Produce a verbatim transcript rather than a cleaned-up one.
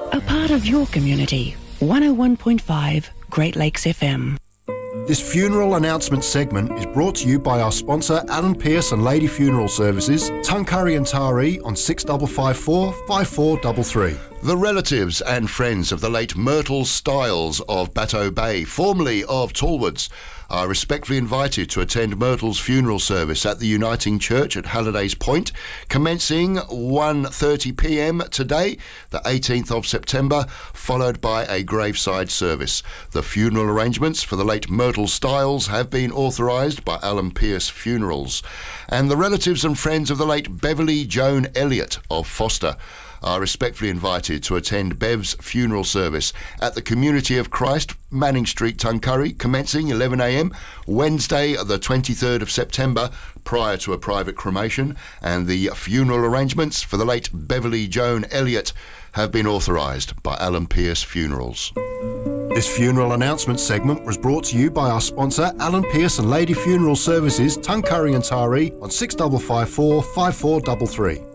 A part of your community. one oh one point five Great Lakes F M. This funeral announcement segment is brought to you by our sponsor Alan Pearce and Lady Funeral Services, Tuncurry and Taree on six five five four, five four three three. The relatives and friends of the late Myrtle Stiles of Bateau Bay, formerly of Tallwoods, are respectfully invited to attend Myrtle's funeral service at the Uniting Church at Hallidays Point, commencing one thirty p m today, the eighteenth of September, followed by a graveside service. The funeral arrangements for the late Myrtle Stiles have been authorised by Alan Pearce Funerals, and the relatives and friends of the late Beverly Joan Elliott of Foster are respectfully invited to attend Bev's funeral service at the Community of Christ, Manning Street, Tuncurry, commencing eleven a m Wednesday the twenty-third of September, prior to a private cremation, and the funeral arrangements for the late Beverly Joan Elliott have been authorised by Alan Pearce Funerals. This funeral announcement segment was brought to you by our sponsor Alan Pearce and Lady Funeral Services, Tuncurry and Taree on six five five four, five four three three.